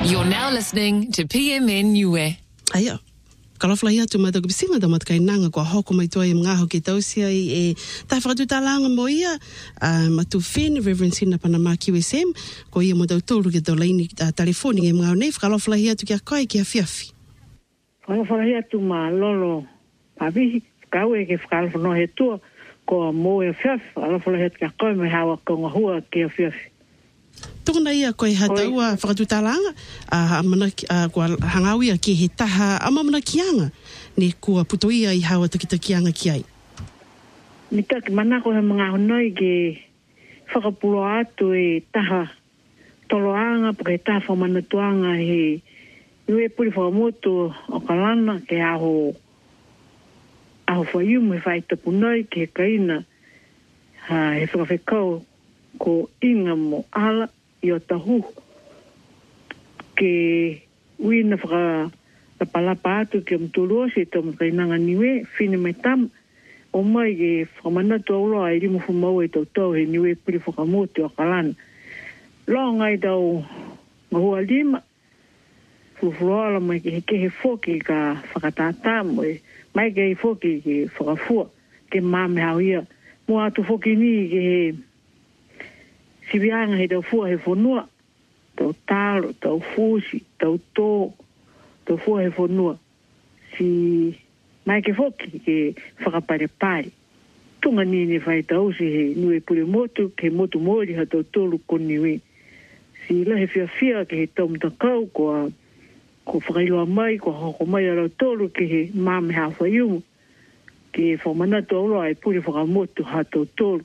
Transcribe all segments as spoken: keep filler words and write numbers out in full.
You're now listening to P M N Niue. Aia, kalaflai atu mai taku pisinga ta matkai nanga kua hoko mai toa i mga hoki tausia i e tai whakatu talanga mo ia uh, matu whene Reverend Sina Panama Q S M ko ia mo tau tōru ke tau laini uh, telefoni nge mga nei kalaflai atu kia kai kia fiafi. Kalaflai atu ma lolo pavihi kawe ke whakalafano he tua ko mo e fiafi kalaflai atu kia kai me hawa konga hua kia fiafi. Tōna ia koe hataua whakatutalanga a mana kua hangawia ki he taha ama mana kianga ne kua putoia i hawa takitakianga ki ai. Mi taki mana ko he mga honoi ke whakapulo atu e taha toloanga po ke taha whamanatuanga he iwe puri whakamotu o kalana ke aho aho whaiumu he whaitapunoi ke kaina ha, he whakawhekau ko inga mo ala i o tahu ke wina whaka lapalapa atu ke mtulua si tau mkainanga niwe whine mai tam o mai ke whamanatu auloa i rimu whumau e tau tau he niwe puri whakamotu o kalana loa ngai tau mahua lima fufuroala mai ke heke he whoki ka whakatātamo e mai ke he whoki ke whakafua ke mame hau ia mua atu whoki ni ke he sivianga he tau fua he whanua, tau talo, tau fusi, tau tō, tau fua he whanua. Si mai ke whoki ke whakaparepare. Tunga nini whai tau si he nui pure motu, ke motu mori ha tau tōru koniwe. Si lahe fia fia ke he tau mtakau, ko, ko whakailua mai, ko hoko mai arau tōru ke he mame ha whaiumu. Ke whamanatu auroa e pure whakamotu ha tau tōru.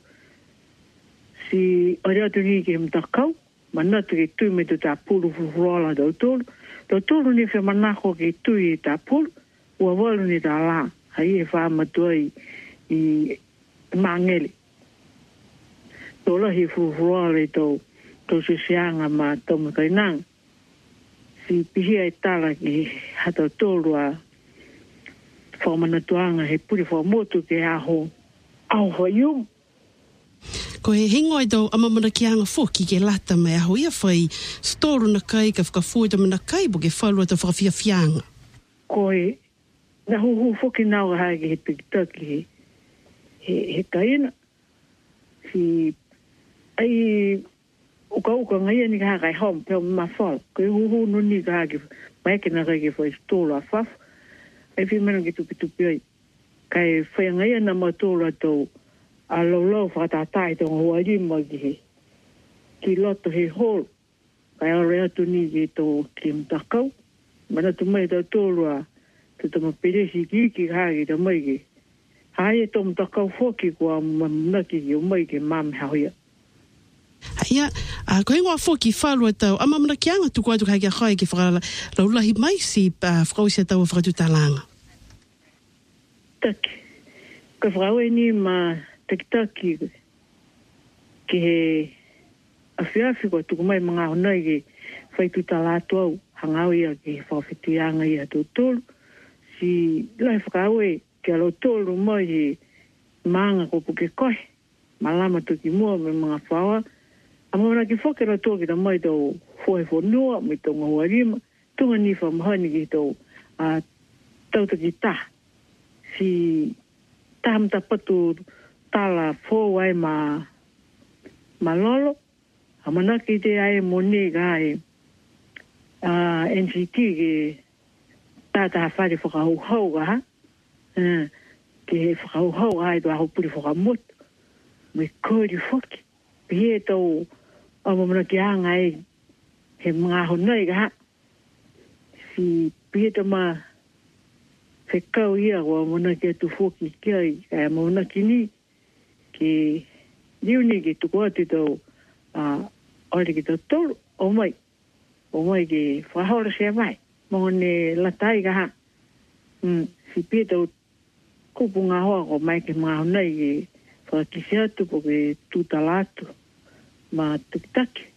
Si area tu ni ke mtakau manatu ke tui me tu ta pulu fufurola tau tolu tau tolu ni whi manako ke tui ta pulu ua walu ni ta la hai e wha matua i, i mangele tola hi fufurola i tau tau sisianga ma tau makainang si pihia e tala ki hatau tolu a wha manatuanga he puri wha motu ke aho aho whaiumu. Ko he hingo i tau amamana ki anga whoki ke lata mai aho ia whai storu na kai ka whakafuita mana kai bo ke whalua tau whakawhia whianga. Ko he na huhu whoki nao hae ke he tikitaki he, he, he kaina. Si ai uka uka ngai ni ka kai home peo mawhala. Ko he huhu nuni ka hake mai ke na kai ke whai storu a whafu. Ai whi mena ke tupi tupi ai. Kai whai ngai na matoru a tau a lau lau whakatatai tō ngā rima ki he ki loto he holo kai aore atu ni ki tō ki mtakau mana tu mai tau tōrua tu tō maperesi ki ki hāki tō mai ki hai e tō mtakau whoki kua mamnaki ki o mai ki mame hauia. Ia, a ko ingoa whoki whalua tau ama mana ki anga tuku atu kai kia kai ki whakala laulahi mai si whakausia tau whakatutalanga. Taki, ka whakaue ni ma takitaki ke he awhiawhi kua tuku mai mga honai ke whaitu talatu au hangau ia ke whawhitianga ia tō tōru si lai whakaue ke alo tōru mai he maanga kopu ke koe malama tuki mua me mga whawa a mwana ki whakera tō ki ta mai tō whohe whanua me tō ngahua rima tunga ni whamahani ki tō uh, tautaki ta si tahamta patu tala fo ai ma malolo amana ki te ai moni ga ai a N C T ke tata fari fo ka ho ga eh ke fo ka ho ai do ho puri fo ka mot me ko di fok pie to amana ki anga ai he mga honai ga si pie to ma se kau ia wa mona ke tu foki ki ai mona ki ni ki niuni ki tuku ati tau uh, ori ki tau tolu o mai o mai ki whahora sea mai mone latai ka ha mm, si pia tau kupu ngā hoa ko mai ki mga honai ki whakisi atu po ki tūtalatu ma tukitaki.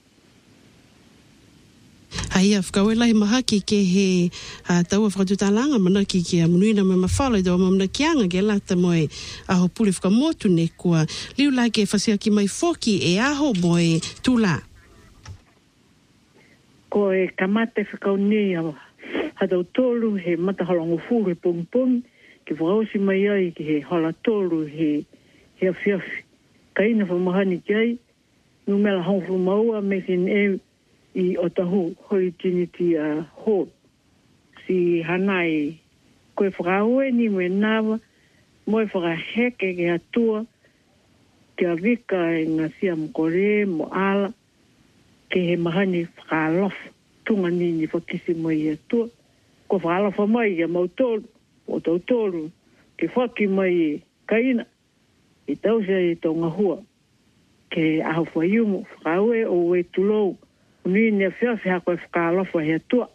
Haia, whakaue lai maha ki ke he uh, taua whakatutalanga mana ki ke munuina me mawhala i tau mamana kianga ke lata moe aho pule whakamotu ne kua liu lai ke whasia ki mai whoki e aho moe tūla. ko e kamate whakauni awa. Hatau tolu he matahalongo fu he pung pung, ki whausi mai ai ki he hala tolu he he awhiawhi. Ka ina whamahani ki ai, nu mela hongfu maua me kin e i otahu hoi tiniti a ho. Si hanai koe whakaue ni me nawa, moe whakaheke ke atua, ke avika e ngā sia mkore mo ala, ke he mahani whakalofa, tunga nini whakisi mo i atua. Ko whakalofa mai ia mautolu, o tautolu, ke whaki mai kaina, i tausia i tonga hua, ke ahu whaiumu, whakaue o we tulou, unini a whiawhi hako e whakalofa he atua.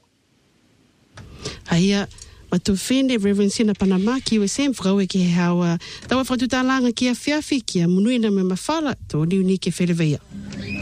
Aia, matu whene, Reverend Sina Panama, ki U S M, whakaue ki he hawa, tawa whatutalanga ki a whiawhi, ki a munuina me mawhala, tō niu ni ke wheleweia.